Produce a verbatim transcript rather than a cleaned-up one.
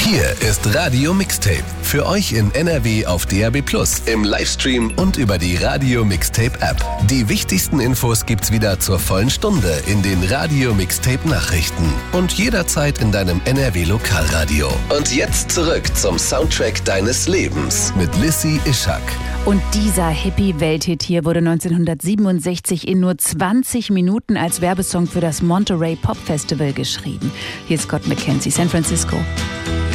Hier ist Radio Mixtape. Für euch in N R W auf D A B plus, im Livestream und über die Radio Mixtape App. Die wichtigsten Infos gibt's wieder zur vollen Stunde in den Radio Mixtape Nachrichten und jederzeit in deinem N R W Lokalradio. Und jetzt zurück zum Soundtrack deines Lebens mit Lissy Ischak. Und dieser Hippie-Welthit hier wurde neunzehnhundertsiebenundsechzig in nur zwanzig Minuten als Werbesong für das Monterey Pop Festival geschrieben. Hier ist Scott McKenzie, San Francisco.